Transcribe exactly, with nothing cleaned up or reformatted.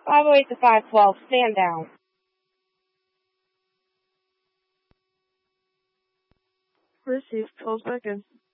five oh eight to five twelve, stand down. Received twelve seconds.